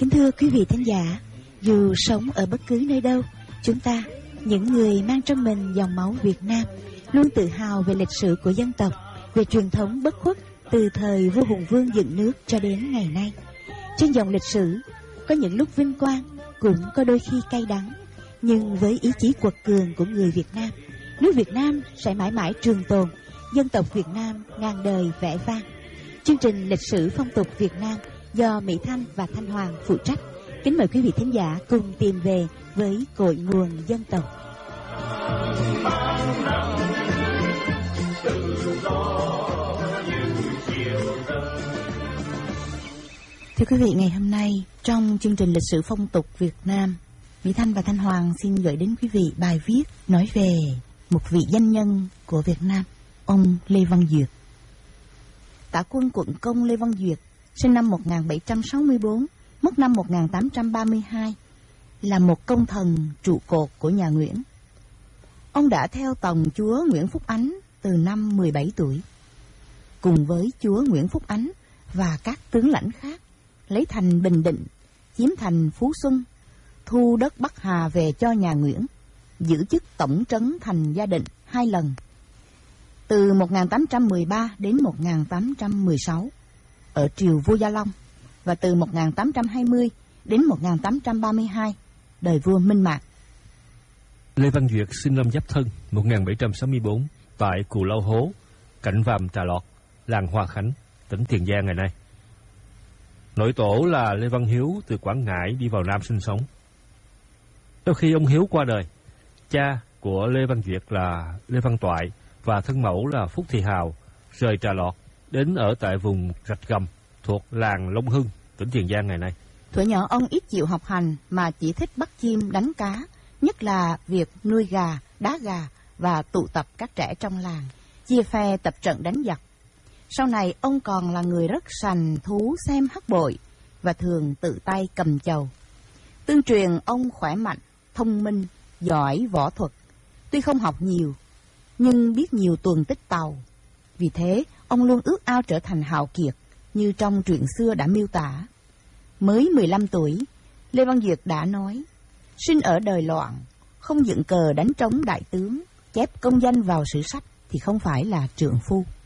Kính thưa quý vị thính giả, dù sống ở bất cứ nơi đâu, chúng ta, những người mang trong mình dòng máu Việt Nam, luôn tự hào về lịch sử của dân tộc, về truyền thống bất khuất từ thời vua Hùng Vương dựng nước cho đến ngày nay. Trên dòng lịch sử, có những lúc vinh quang, cũng có đôi khi cay đắng. Nhưng với ý chí quật cường của người Việt Nam, nước Việt Nam sẽ mãi mãi trường tồn, dân tộc Việt Nam ngàn đời vẻ vang. Chương trình Lịch sử phong tục Việt Nam do Mỹ Thanh và Thanh Hoàng phụ trách. Kính mời quý vị thính giả cùng tìm về với cội nguồn dân tộc. Thưa quý vị, ngày hôm nay trong chương trình Lịch sử phong tục Việt Nam, Mỹ Thanh và Thanh Hoàng xin gửi đến quý vị bài viết nói về một vị danh nhân của Việt Nam, ông Lê Văn Duyệt. Tả quân quận công Lê Văn Duyệt, sinh năm 1764, mất năm 1832, là một công thần trụ cột của nhà Nguyễn. Ông đã theo tòng chúa Nguyễn Phúc Ánh từ năm 17 tuổi. Cùng với chúa Nguyễn Phúc Ánh và các tướng lãnh khác, lấy thành Bình Định, chiếm thành Phú Xuân, thu đất Bắc Hà về cho nhà Nguyễn, giữ chức tổng trấn thành Gia Định 2 lần, từ 1813 đến 1816 ở triều vua Gia Long, và từ 1820 đến 1832 đời vua Minh Mạc. Lê Văn Duyệt sinh năm Giáp Thân 1764 tại Cù Lao Hố, Cạnh Vàm Trà Lọt, làng Hòa Khánh, tỉnh Tiền Giang ngày nay. Nội tổ là Lê Văn Hiếu từ Quảng Ngãi đi vào Nam sinh sống. Sau khi ông Hiếu qua đời, cha của Lê Văn Duyệt là Lê Văn Toại và thân mẫu là Phúc Thị Hào rời Trà Lọt đến ở tại vùng Rạch Gầm thuộc làng Long Hưng, tỉnh Tiền Giang ngày nay. Thuở nhỏ ông ít chịu học hành mà chỉ thích bắt chim đánh cá, nhất là việc nuôi gà, đá gà và tụ tập các trẻ trong làng, chia phe tập trận đánh giặc. Sau này ông còn là người rất sành thú xem hắc bội và thường tự tay cầm chầu. Tương truyền ông khỏe mạnh, thông minh, giỏi võ thuật. Tuy không học nhiều, nhưng biết nhiều tuần tích tàu. Vì thế, ông luôn ước ao trở thành hào kiệt, như trong truyện xưa đã miêu tả. Mới 15 tuổi, Lê Văn Duyệt đã nói: sinh ở đời loạn, không dựng cờ đánh trống đại tướng, chép công danh vào sử sách thì không phải là trượng phu.